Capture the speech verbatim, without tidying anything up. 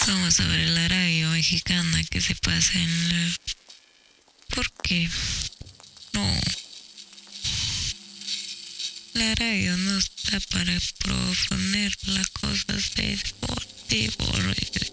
Vamos a ver la radio mexicana que se pasa en la... ¿Por qué? No. La radio no está para proponer las cosas de deportivo.